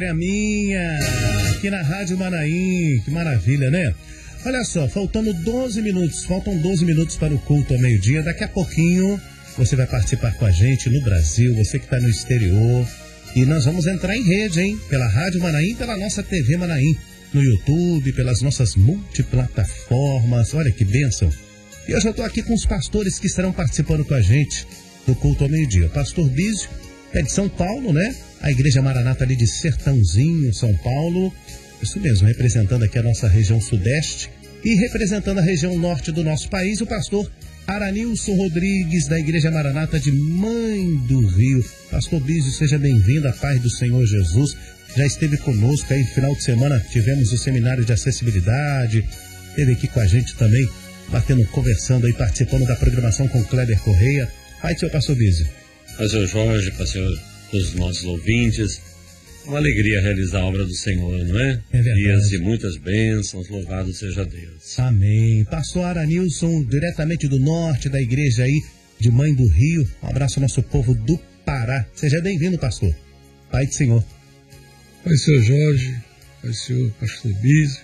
É a minha, aqui na Rádio Manaim, que maravilha, né? Olha só, faltam 12 minutos para o culto ao meio-dia. Daqui a pouquinho você vai participar com a gente no Brasil, você que está no exterior. E nós vamos entrar em rede, hein? Pela Rádio Manaim, pela nossa TV Manaim, no YouTube, pelas nossas multiplataformas. Olha que bênção. E hoje eu estou aqui com os pastores que estarão participando com a gente do culto ao meio-dia. O pastor Bísio, que é de São Paulo, né? A Igreja Maranata ali de Sertãozinho, São Paulo. Isso mesmo, representando aqui a nossa região sudeste e representando a região norte do nosso país, o pastor Aranilson Rodrigues, da Igreja Maranata de Mãe do Rio. Pastor Bísio, seja bem-vindo, a paz do Senhor Jesus. Já esteve conosco aí no final de semana, tivemos o seminário de acessibilidade, esteve aqui com a gente também, conversando aí, participando da programação com Kleber Correia. Pai do seu pastor Bísio. Pastor Jorge, pastor, todos os nossos ouvintes, uma alegria realizar a obra do Senhor, não é? É verdade. Dias de muitas bênçãos, louvado seja Deus. Amém. Pastor Aranilson, diretamente do norte da igreja aí de Mãe do Rio. Um abraço ao nosso povo do Pará. Seja bem-vindo, pastor. Pai do Senhor. Pai do Senhor Jorge, Pai do Senhor pastor Bísio,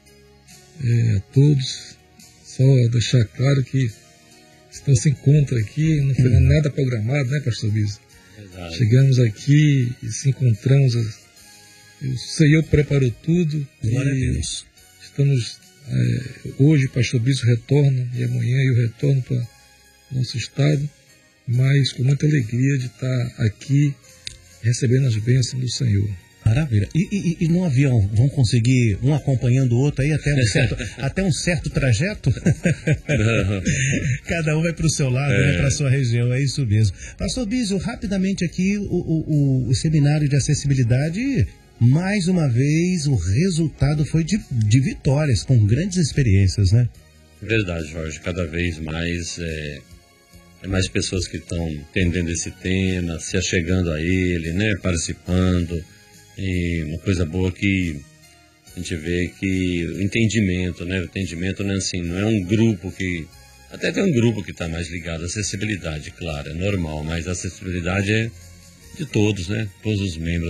a todos, só deixar claro que esse nosso encontro aqui não foi nada programado, né, pastor Bísio? Verdade. Chegamos aqui e se encontramos, o Senhor preparou tudo. Glória e a Deus. Estamos, hoje o pastor Bísio retorna e amanhã eu retorno para nosso estado, mas com muita alegria de estar aqui recebendo as bênçãos do Senhor. Maravilha. E no avião, vão conseguir um acompanhando o outro aí até um certo trajeto? Cada um vai para o seu lado, né, para a sua região, é isso mesmo. Pastor Bísio, rapidamente aqui, o seminário de acessibilidade, mais uma vez, o resultado foi de vitórias, com grandes experiências, né? Verdade, Jorge, cada vez mais mais pessoas que estão entendendo esse tema, se achegando a ele, né, participando. E uma coisa boa que a gente vê que o entendimento não é assim, não é um grupo que... Até tem um grupo que está mais ligado à acessibilidade, claro, é normal, mas a acessibilidade é de todos, né? Todos os membros